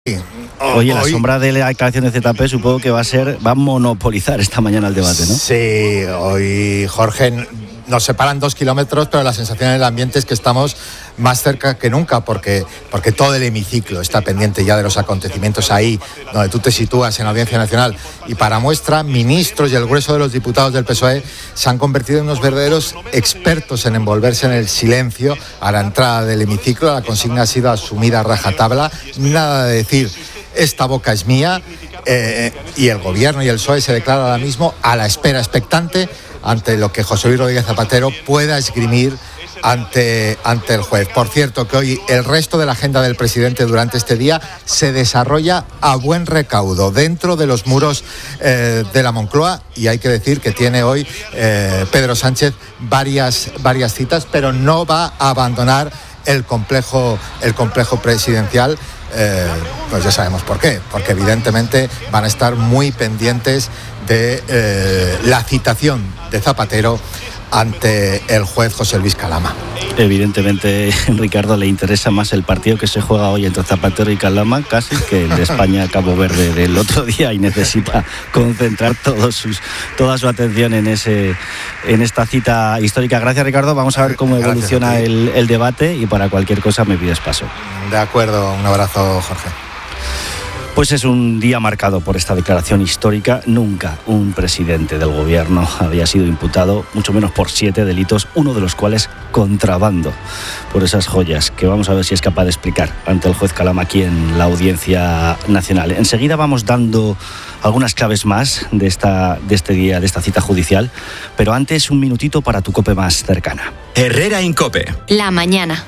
Oye, la sombra de la declaración de ZP supongo que va a monopolizar esta mañana el debate, ¿no? Sí, hoy, Jorge, nos separan 2 kilómetros, pero la sensación en el ambiente es que estamos más cerca que nunca, porque todo el hemiciclo está pendiente ya de los acontecimientos ahí, donde tú te sitúas en la Audiencia Nacional. Y para muestra, ministros y el grueso de los diputados del PSOE se han convertido en unos verdaderos expertos en envolverse en el silencio a la entrada del hemiciclo. La consigna ha sido asumida a rajatabla, nada de decir esta boca es mía, y el gobierno y el PSOE se declaran ahora mismo a la espera expectante ante lo que José Luis Rodríguez Zapatero pueda esgrimir ante el juez. Por cierto, que hoy el resto de la agenda del presidente durante este día se desarrolla a buen recaudo dentro de los muros de la Moncloa, y hay que decir que tiene hoy Pedro Sánchez varias citas, pero no va a abandonar el complejo presidencial. Pues ya sabemos por qué, porque evidentemente van a estar muy pendientes de la citación de Zapatero ante el juez José Luis Calama. Evidentemente, Ricardo, le interesa más el partido que se juega hoy entre Zapatero y Calama casi que el de España-Cabo Verde del otro día, y necesita concentrar toda su atención en esta cita histórica. Gracias, Ricardo. Vamos a ver cómo evoluciona el debate, y para cualquier cosa me pides paso. De acuerdo, un abrazo, Jorge. Pues es un día marcado por esta declaración histórica. Nunca un presidente del gobierno había sido imputado, mucho menos por 7 delitos, uno de los cuales contrabando, por esas joyas que vamos a ver si es capaz de explicar ante el juez Calama aquí en la Audiencia Nacional. Enseguida vamos dando algunas claves más de este día, de esta cita judicial, pero antes un minutito para tu COPE más cercana. Herrera en COPE. La mañana.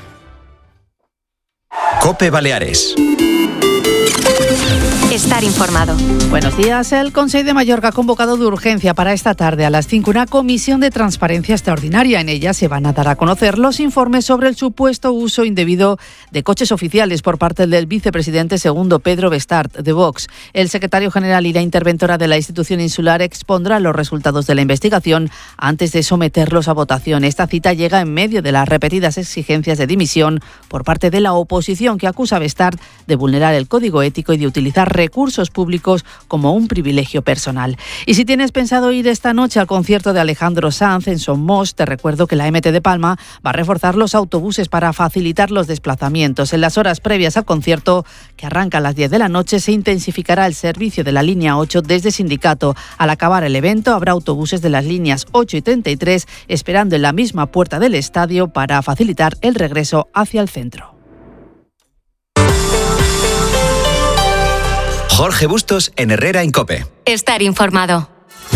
COPE Baleares. Estar informado. Buenos días. El Consell de Mallorca ha convocado de urgencia para esta tarde a las 5 una comisión de transparencia extraordinaria. En ella se van a dar a conocer los informes sobre el supuesto uso indebido de coches oficiales por parte del vicepresidente segundo Pedro Bestart, de Vox. El secretario general y la interventora de la institución insular expondrán los resultados de la investigación antes de someterlos a votación. Esta cita llega en medio de las repetidas exigencias de dimisión por parte de la oposición, que acusa a Bestart de vulnerar el código ético y de utilizar recursos públicos como un privilegio personal. Y si tienes pensado ir esta noche al concierto de Alejandro Sanz en Somos, te recuerdo que la MT de Palma va a reforzar los autobuses para facilitar los desplazamientos. En las horas previas al concierto, que arranca a las 10 de la noche, se intensificará el servicio de la línea 8 desde Sindicato. Al acabar el evento, habrá autobuses de las líneas 8 y 33 esperando en la misma puerta del estadio para facilitar el regreso hacia el centro. Jorge Bustos en Herrera en COPE. Estar informado.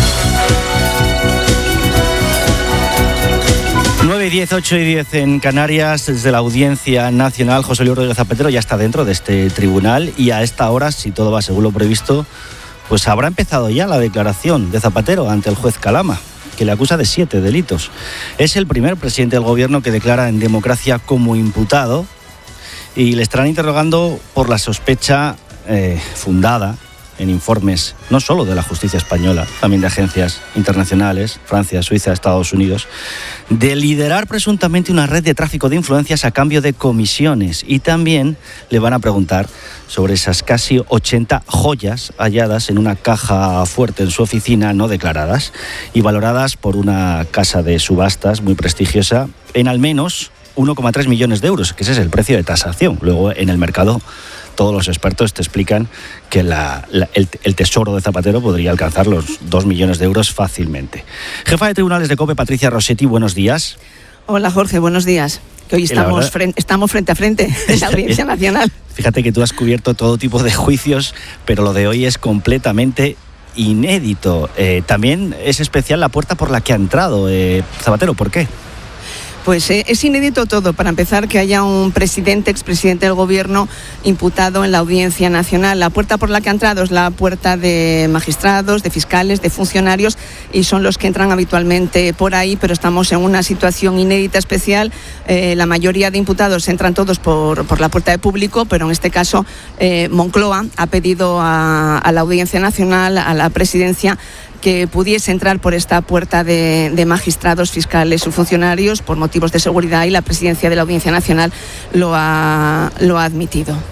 9:10, 8:10 en Canarias. Desde la Audiencia Nacional, José Luis Rodríguez Zapatero ya está dentro de este tribunal, y a esta hora, si todo va según lo previsto, pues habrá empezado ya la declaración de Zapatero ante el juez Calama, que le acusa de 7 delitos. Es el primer presidente del gobierno que declara en democracia como imputado, y le estarán interrogando por la sospecha fundada en informes no solo de la justicia española, también de agencias internacionales, Francia, Suiza, Estados Unidos, de liderar presuntamente una red de tráfico de influencias a cambio de comisiones. Y también le van a preguntar sobre esas casi 80 joyas halladas en una caja fuerte en su oficina, no declaradas, y valoradas por una casa de subastas muy prestigiosa en al menos 1,3 millones de euros, que ese es el precio de tasación. Luego, en el mercado, todos los expertos te explican que el tesoro de Zapatero podría alcanzar los 2 millones de euros fácilmente. Jefa de Tribunales de COPE, Patricia Rossetti, buenos días. Hola, Jorge, buenos días. Que hoy estamos frente a frente en la Audiencia Nacional. Fíjate que tú has cubierto todo tipo de juicios, pero lo de hoy es completamente inédito. También es especial la puerta por la que ha entrado Zapatero. ¿Por qué? Pues es inédito todo. Para empezar, que haya un expresidente del gobierno imputado en la Audiencia Nacional. La puerta por la que ha entrado es la puerta de magistrados, de fiscales, de funcionarios, y son los que entran habitualmente por ahí, pero estamos en una situación inédita, especial. La mayoría de imputados entran todos por la puerta de público, pero en este caso Moncloa ha pedido a la Audiencia Nacional, a la presidencia, que pudiese entrar por esta puerta de magistrados, fiscales o funcionarios por motivos de seguridad, y la presidencia de la Audiencia Nacional lo ha admitido.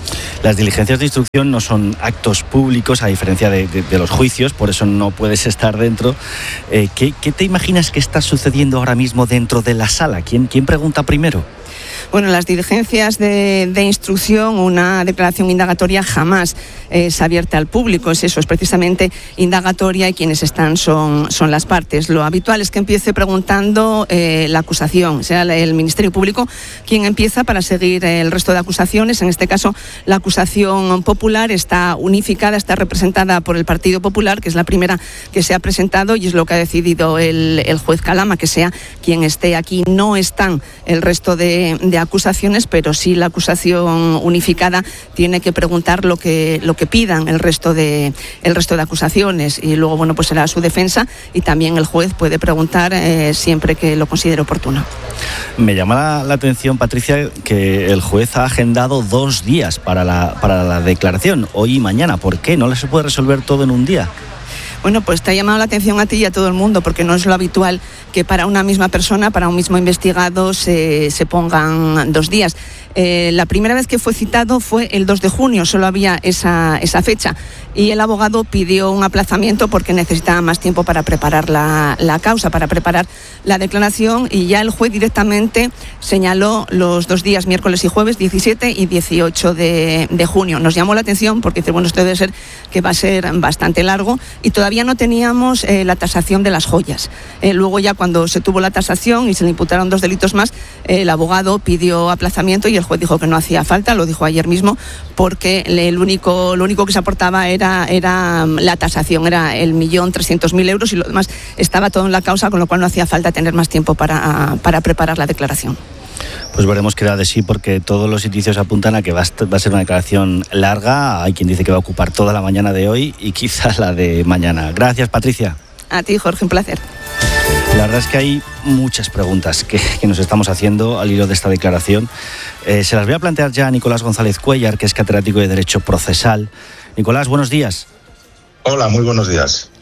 Las diligencias de instrucción no son actos públicos, a diferencia de los juicios, por eso no puedes estar dentro. ¿Qué te imaginas que está sucediendo ahora mismo dentro de la sala? ¿Quién pregunta primero? Bueno, las diligencias de instrucción, una declaración indagatoria jamás es abierta al público, es precisamente indagatoria y quienes están son las partes. Lo habitual es que empiece preguntando la acusación, sea el Ministerio Público quien empieza para seguir el resto de acusaciones. En este caso, la acusación popular está unificada, está representada por el Partido Popular, que es la primera que se ha presentado y es lo que ha decidido el juez Calama, que sea quien esté aquí. No están el resto de acusaciones, pero sí la acusación unificada tiene que preguntar lo que pidan el resto de acusaciones y luego pues será su defensa y también el juez puede preguntar siempre que lo considere oportuno. Me llama la atención, Patricia, que el juez ha agendado 2 días para la declaración, hoy y mañana. ¿Por qué? ¿No se puede resolver todo en un día? Bueno, pues te ha llamado la atención a ti y a todo el mundo, porque no es lo habitual que para una misma persona, para un mismo investigado, se pongan 2 días. La primera vez que fue citado fue el 2 de junio, solo había esa fecha. Y el abogado pidió un aplazamiento porque necesitaba más tiempo para preparar la causa, para preparar la declaración, y ya el juez directamente señaló los 2 días, miércoles y jueves, 17 y 18 de junio. Nos llamó la atención porque dice, esto debe ser que va a ser bastante largo, y todavía no teníamos la tasación de las joyas. Luego ya cuando se tuvo la tasación y se le imputaron 2 delitos más, el abogado pidió aplazamiento y el juez dijo que no hacía falta, lo dijo ayer mismo, porque lo único que se aportaba era la tasación, era el 1.300.000 euros y lo demás estaba todo en la causa, con lo cual no hacía falta tener más tiempo para preparar la declaración. Pues veremos qué da de sí, porque todos los indicios apuntan a que va a ser una declaración larga. Hay quien dice que va a ocupar toda la mañana de hoy y quizás la de mañana. Gracias, Patricia. A ti, Jorge, un placer. La verdad es que hay muchas preguntas que nos estamos haciendo al hilo de esta declaración. Se las voy a plantear ya a Nicolás González Cuéllar, que es catedrático de Derecho Procesal. Nicolás, buenos días. Hola, muy buenos días.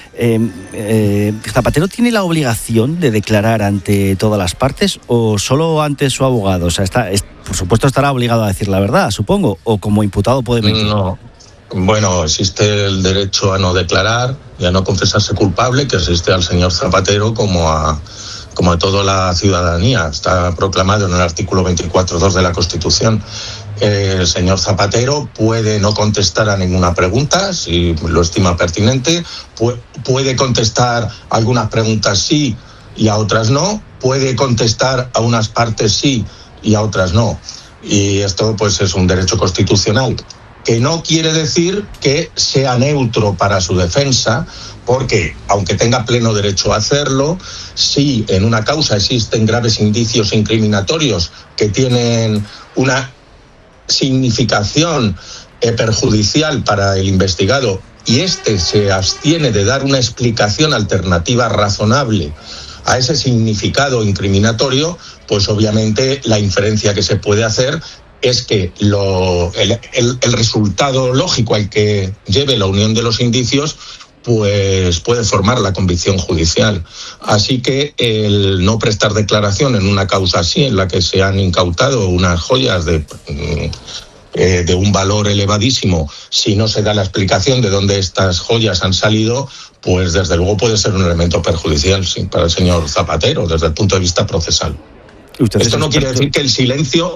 ¿Zapatero tiene la obligación de declarar ante todas las partes o solo ante su abogado? O sea, por supuesto estará obligado a decir la verdad, supongo, o como imputado puede mentir. No. Bueno, existe el derecho a no declarar y a no confesarse culpable, que existe al señor Zapatero como a toda la ciudadanía. Está proclamado en el artículo 24.2 de la Constitución. El señor Zapatero puede no contestar a ninguna pregunta, si lo estima pertinente, puede contestar a algunas preguntas sí y a otras no, puede contestar a unas partes sí y a otras no. Y esto pues es un derecho constitucional, que no quiere decir que sea neutro para su defensa, porque aunque tenga pleno derecho a hacerlo, si en una causa existen graves indicios incriminatorios que tienen una significación perjudicial para el investigado y éste se abstiene de dar una explicación alternativa razonable a ese significado incriminatorio, pues obviamente la inferencia que se puede hacer es que el resultado lógico al que lleve la unión de los indicios pues puede formar la convicción judicial. Así que el no prestar declaración en una causa así, en la que se han incautado unas joyas de un valor elevadísimo, si no se da la explicación de dónde estas joyas han salido, pues desde luego puede ser un elemento perjudicial para el señor Zapatero desde el punto de vista procesal. Esto no quiere decir que el silencio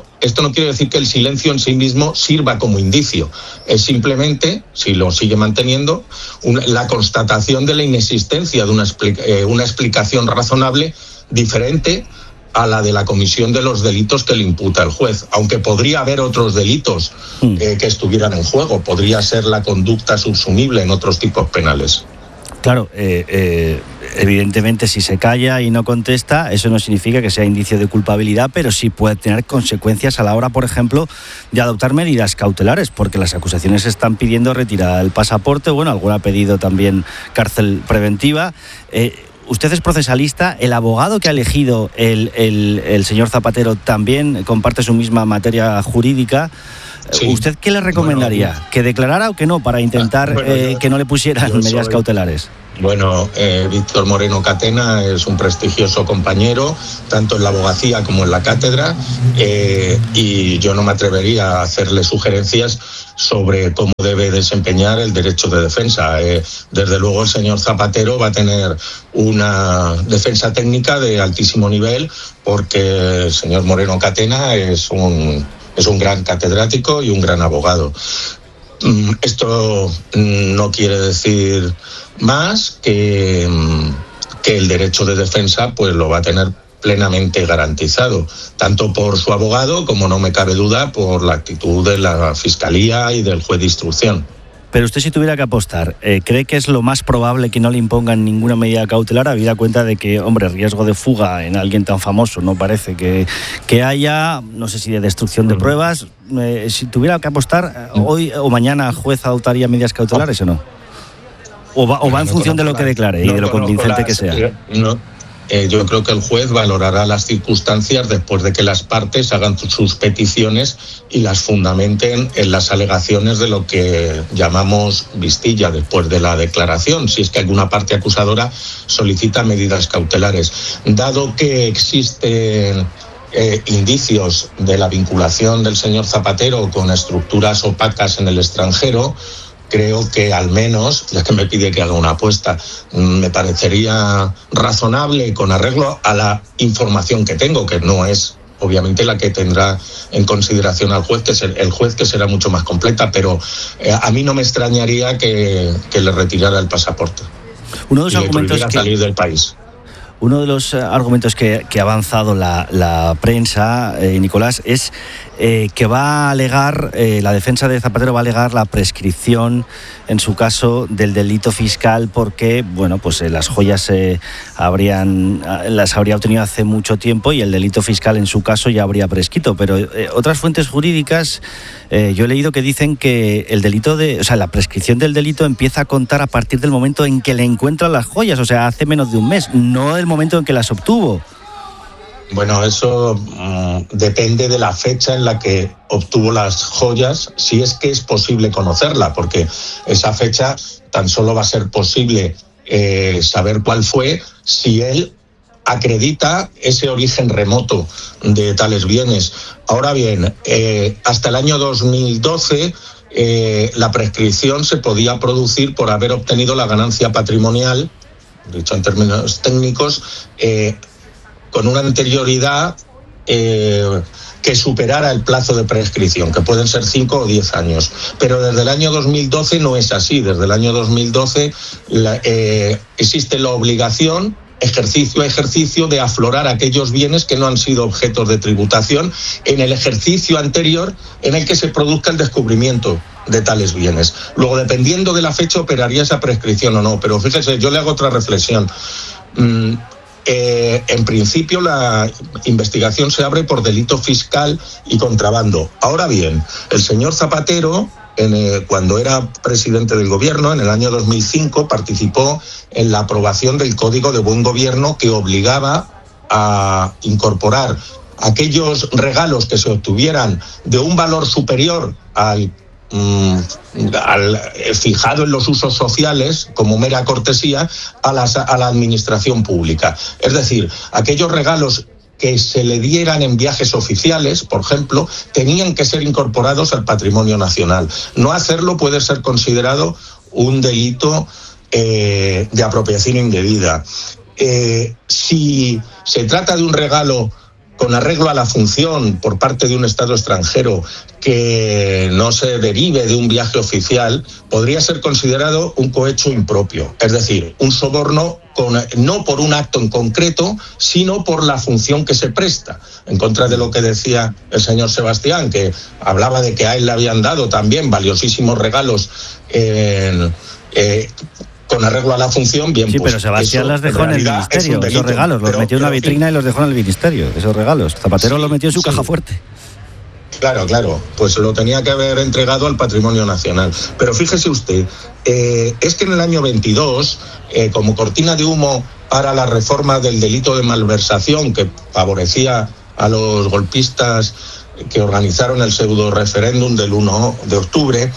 en sí mismo sirva como indicio. Es simplemente, si lo sigue manteniendo, la constatación de la inexistencia de una explicación razonable diferente a la de la comisión de los delitos que le imputa el juez, aunque podría haber otros delitos que estuvieran en juego. Podría ser la conducta subsumible en otros tipos penales. Claro, evidentemente si se calla y no contesta, eso no significa que sea indicio de culpabilidad, pero sí puede tener consecuencias a la hora, por ejemplo, de adoptar medidas cautelares, porque las acusaciones están pidiendo retirada del pasaporte, bueno, alguna ha pedido también cárcel preventiva. Usted es procesalista, el abogado que ha elegido el señor Zapatero también comparte su misma materia jurídica. Sí. ¿Usted qué le recomendaría? Bueno, ¿que declarara o que no para intentar que no le pusieran medidas cautelares? Bueno, Víctor Moreno Catena es un prestigioso compañero, tanto en la abogacía como en la cátedra, y yo no me atrevería a hacerle sugerencias sobre cómo debe desempeñar el derecho de defensa. Desde luego el señor Zapatero va a tener una defensa técnica de altísimo nivel, porque el señor Moreno Catena es un gran catedrático y un gran abogado. Esto no quiere decir más que el derecho de defensa pues lo va a tener plenamente garantizado, tanto por su abogado como, no me cabe duda, por la actitud de la Fiscalía y del juez de instrucción. Pero usted, si tuviera que apostar, ¿cree que es lo más probable que no le impongan ninguna medida cautelar, habida cuenta de que, hombre, riesgo de fuga en alguien tan famoso no parece que haya, no sé si de destrucción de pruebas? Si tuviera que apostar, hoy o mañana, ¿juez adoptaría medidas cautelares o no? ¿O va en función de lo que declare y de lo convincente que sea? Yo creo que el juez valorará las circunstancias después de que las partes hagan sus peticiones y las fundamenten en las alegaciones de lo que llamamos vistilla después de la declaración, si es que alguna parte acusadora solicita medidas cautelares. Dado que existen indicios de la vinculación del señor Zapatero con estructuras opacas en el extranjero, creo que al menos, ya que me pide que haga una apuesta, me parecería razonable, con arreglo a la información que tengo, que no es obviamente la que tendrá en consideración al juez, que será mucho más completa, pero a mí no me extrañaría que le retirara el pasaporte. Uno de los argumentos que salir del país. Uno de los argumentos que ha avanzado la prensa, Nicolás, es que va a alegar, la defensa de Zapatero va a alegar la prescripción, en su caso, del delito fiscal, porque, bueno, pues las joyas las habría obtenido hace mucho tiempo y el delito fiscal, en su caso, ya habría prescrito. Pero otras fuentes jurídicas, yo he leído que dicen que la prescripción del delito empieza a contar a partir del momento en que le encuentran las joyas, o sea, hace menos de un mes, no el momento en que las obtuvo. Bueno, eso depende de la fecha en la que obtuvo las joyas, si es que es posible conocerla, porque esa fecha tan solo va a ser posible saber cuál fue si él acredita ese origen remoto de tales bienes. Ahora bien, hasta el año 2012 la prescripción se podía producir por haber obtenido la ganancia patrimonial, dicho en términos técnicos, con una anterioridad que superara el plazo de prescripción, que pueden ser 5 o 10 años. Pero desde el año 2012 no es así. Desde el año 2012 existe la obligación, ejercicio a ejercicio, de aflorar aquellos bienes que no han sido objetos de tributación en el ejercicio anterior en el que se produzca el descubrimiento de tales bienes. Luego, dependiendo de la fecha, operaría esa prescripción o no. Pero fíjese, yo le hago otra reflexión. En principio la investigación se abre por delito fiscal y contrabando. Ahora bien, el señor Zapatero, cuando era presidente del gobierno, en el año 2005, participó en la aprobación del Código de Buen Gobierno, que obligaba a incorporar aquellos regalos que se obtuvieran de un valor superior al fijado en los usos sociales como mera cortesía a la administración pública. Es decir, aquellos regalos que se le dieran en viajes oficiales, por ejemplo, tenían que ser incorporados al patrimonio nacional. No hacerlo puede ser considerado un delito de apropiación indebida. Si se trata de un regalo con arreglo a la función por parte de un Estado extranjero que no se derive de un viaje oficial, podría ser considerado un cohecho impropio, es decir, un soborno no por un acto en concreto, sino por la función que se presta, en contra de lo que decía el señor Sebastián, que hablaba de que a él le habían dado también valiosísimos regalos con arreglo a la función. Bien, sí, pues pero Sebastián las dejó en el ministerio, esos regalos, los metió en una vitrina y los dejó en el ministerio, esos regalos. Zapatero los metió en su caja fuerte. Claro, pues lo tenía que haber entregado al patrimonio nacional. Pero fíjese usted, es que en el año 22, como cortina de humo para la reforma del delito de malversación que favorecía a los golpistas que organizaron el pseudo referéndum del 1 de octubre,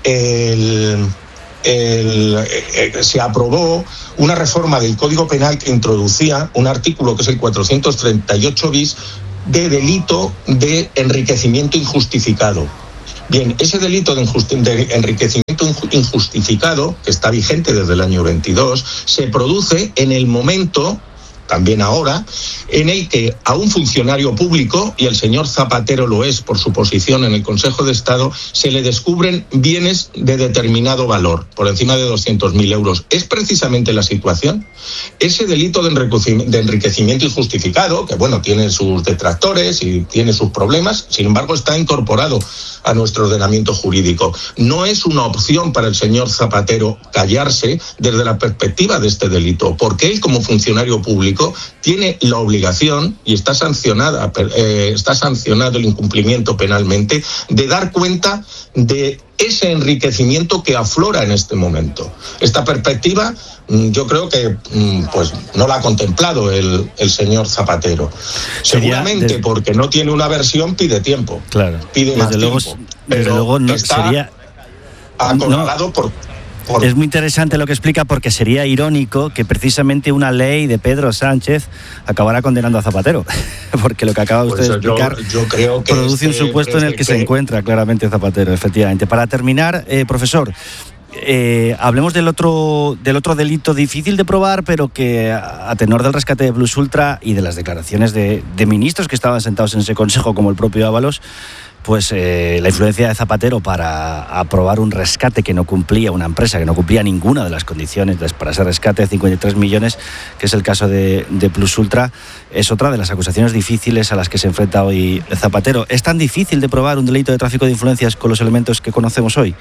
se aprobó una reforma del Código Penal que introducía un artículo que es el 438 bis de delito de enriquecimiento injustificado. Bien, ese delito de enriquecimiento injustificado, que está vigente desde el año 22, se produce en el momento, también ahora, en el que a un funcionario público, y el señor Zapatero lo es por su posición en el Consejo de Estado, se le descubren bienes de determinado valor, por encima de 200.000 euros. Es precisamente la situación. Ese delito de enriquecimiento injustificado, que bueno, tiene sus detractores y tiene sus problemas, sin embargo está incorporado a nuestro ordenamiento jurídico. No es una opción para el señor Zapatero callarse desde la perspectiva de este delito, porque él, como funcionario público, tiene la obligación, y está sancionado el incumplimiento penalmente, de dar cuenta de ese enriquecimiento que aflora en este momento. Esta perspectiva yo creo que pues no la ha contemplado el señor Zapatero. Seguramente porque no tiene una versión, pide tiempo. Claro. Pide más tiempo. Desde luego no sería acorralado por... Es muy interesante lo que explica, porque sería irónico que precisamente una ley de Pedro Sánchez acabara condenando a Zapatero, porque lo que acaba usted de explicar yo creo que produce un supuesto en el que se encuentra claramente Zapatero, efectivamente. Para terminar, profesor, hablemos del otro delito difícil de probar, pero que a tenor del rescate de Plus Ultra y de las declaraciones de ministros que estaban sentados en ese consejo, como el propio Ábalos, pues la influencia de Zapatero para aprobar un rescate que no cumplía, una empresa que no cumplía ninguna de las condiciones para ese rescate de 53 millones, que es el caso de Plus Ultra, es otra de las acusaciones difíciles a las que se enfrenta hoy Zapatero. ¿Es tan difícil de probar un delito de tráfico de influencias con los elementos que conocemos hoy?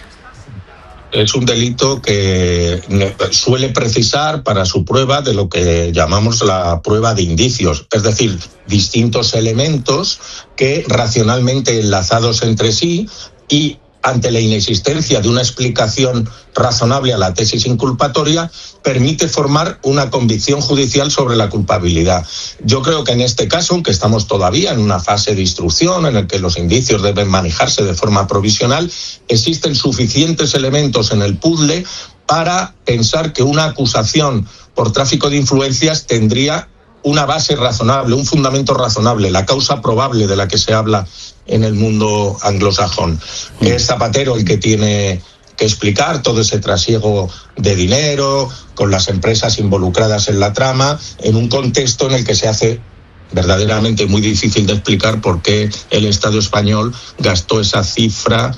Es un delito que suele precisar para su prueba de lo que llamamos la prueba de indicios, es decir, distintos elementos que racionalmente enlazados entre sí y ante la inexistencia de una explicación razonable a la tesis inculpatoria, permite formar una convicción judicial sobre la culpabilidad. Yo creo que en este caso, aunque estamos todavía en una fase de instrucción en la que los indicios deben manejarse de forma provisional, existen suficientes elementos en el puzzle para pensar que una acusación por tráfico de influencias tendría una base razonable, un fundamento razonable, la causa probable de la que se habla en el mundo anglosajón. Es Zapatero el que tiene que explicar todo ese trasiego de dinero con las empresas involucradas en la trama, en un contexto en el que se hace verdaderamente muy difícil de explicar por qué el Estado español gastó esa cifra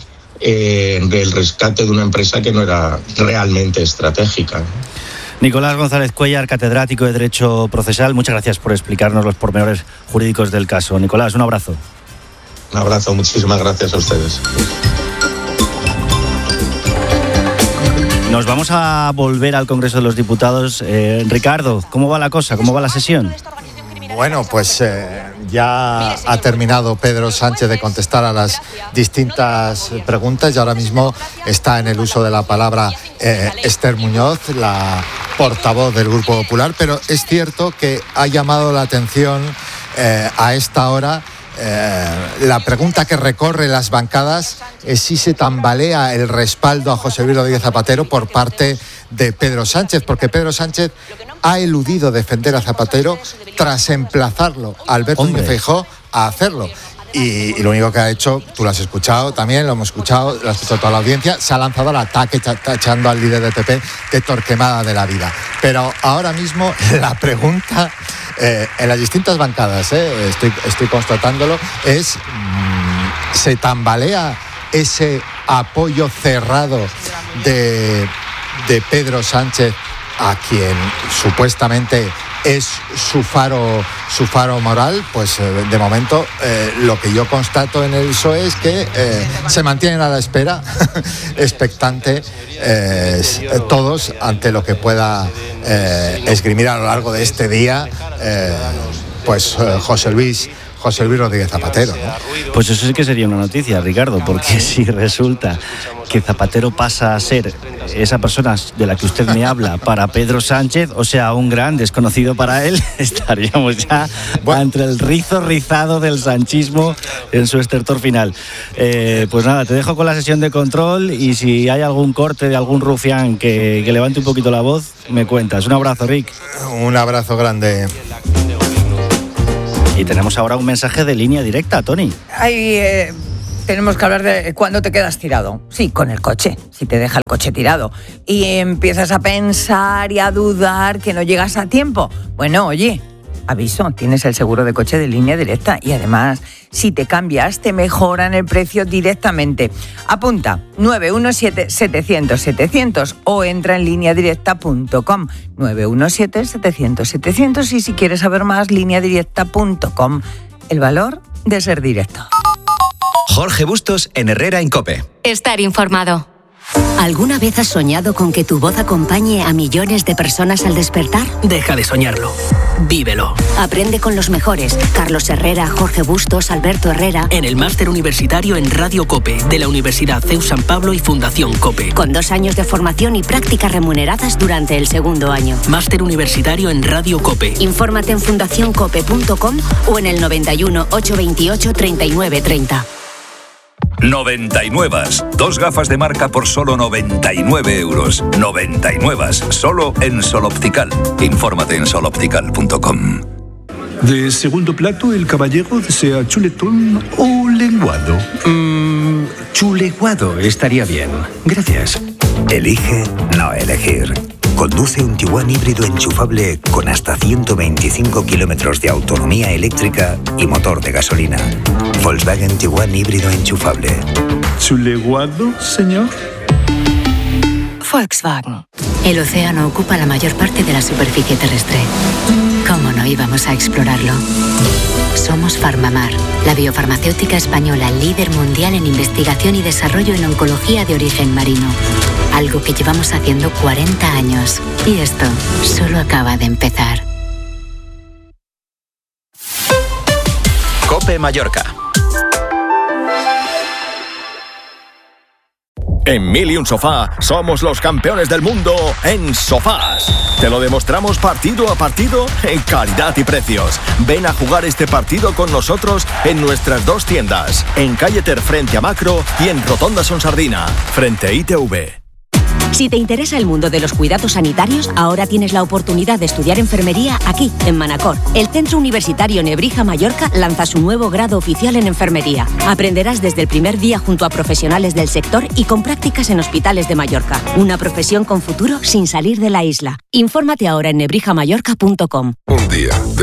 del rescate de una empresa que no era realmente estratégica. Nicolás González Cuéllar, catedrático de Derecho Procesal, muchas gracias por explicarnos los pormenores jurídicos del caso. Nicolás, un abrazo. Un abrazo, muchísimas gracias a ustedes. Nos vamos a volver al Congreso de los Diputados. Ricardo, ¿cómo va la cosa? ¿Cómo va la sesión? Bueno, pues ya ha terminado Pedro Sánchez de contestar a las distintas preguntas y ahora mismo está en el uso de la palabra Esther Muñoz, la portavoz del Grupo Popular, pero es cierto que ha llamado la atención a esta hora. La pregunta que recorre las bancadas es si se tambalea el respaldo a José Luis Rodríguez Zapatero por parte de Pedro Sánchez, porque Pedro Sánchez ha eludido defender a Zapatero tras emplazarlo a Alberto Núñez Feijóo a hacerlo. Y lo único que ha hecho, tú lo has escuchado también, lo hemos escuchado, lo ha escuchado toda la audiencia, se ha lanzado al ataque tachando al líder del PP de Torquemada de la vida. Pero ahora mismo la pregunta en las distintas bancadas, estoy constatándolo, es ¿se tambalea ese apoyo cerrado de Pedro Sánchez a quien supuestamente es su faro moral? Pues de momento lo que yo constato en el PSOE es que se mantienen a la espera, expectante todos ante lo que pueda esgrimir a lo largo de este día, pues José Luis José Luis Rodríguez Zapatero, ¿no? Pues eso sí que sería una noticia, Ricardo, porque si resulta que Zapatero pasa a ser esa persona de la que usted me habla para Pedro Sánchez, o sea, un gran desconocido para él, estaríamos ya entre el rizo rizado del sanchismo en su estertor final. Pues nada, te dejo con la sesión de control y si hay algún corte de algún rufián que levante un poquito la voz, me cuentas. Un abrazo, Rick. Un abrazo grande. Y tenemos ahora un mensaje de línea directa, Tony. Tenemos que hablar de cuándo te quedas tirado. Sí, con el coche, si te deja el coche tirado. Y empiezas a pensar y a dudar que no llegas a tiempo. Bueno, oye, aviso, tienes el seguro de coche de línea directa y además, si te cambias, te mejoran el precio directamente. Apunta 917-700-700 o entra en lineadirecta.com. 917-700-700 y si quieres saber más, lineadirecta.com. El valor de ser directo. Jorge Bustos en Herrera en COPE. Estar informado. ¿Alguna vez has soñado con que tu voz acompañe a millones de personas al despertar? Deja de soñarlo. Vívelo. Aprende con los mejores. Carlos Herrera, Jorge Bustos, Alberto Herrera. En el Máster Universitario en Radio COPE, de la Universidad CEU San Pablo y Fundación COPE. Con 2 años de formación y prácticas remuneradas durante el segundo año. Máster Universitario en Radio COPE. Infórmate en fundacioncope.com o en el 91 828 3930. 99. 2 gafas de marca por solo 99 euros. 99. Solo en Sol Optical. Infórmate en soloptical.com. De segundo plato, el caballero desea chuletón o lenguado. Chuleguado estaría bien. Gracias. Elige no elegir. Conduce un Tiguan híbrido enchufable con hasta 125 kilómetros de autonomía eléctrica y motor de gasolina. Volkswagen Tiguan híbrido enchufable. ¿Chuleguado, señor? Volkswagen. El océano ocupa la mayor parte de la superficie terrestre. ¿Cómo no íbamos a explorarlo? Somos Farmamar, la biofarmacéutica española líder mundial en investigación y desarrollo en oncología de origen marino. Algo que llevamos haciendo 40 años. Y esto solo acaba de empezar. COPE Mallorca. En 1001 Sofá somos los campeones del mundo en sofás. Te lo demostramos partido a partido en calidad y precios. Ven a jugar este partido con nosotros en nuestras 2 tiendas, en Calle Ter frente a Macro y en Rotonda Sonsardina, frente a ITV. Si te interesa el mundo de los cuidados sanitarios, ahora tienes la oportunidad de estudiar enfermería aquí, en Manacor. El Centro Universitario Nebrija Mallorca lanza su nuevo grado oficial en enfermería. Aprenderás desde el primer día junto a profesionales del sector y con prácticas en hospitales de Mallorca. Una profesión con futuro sin salir de la isla. Infórmate ahora en nebrijamallorca.com. Un día de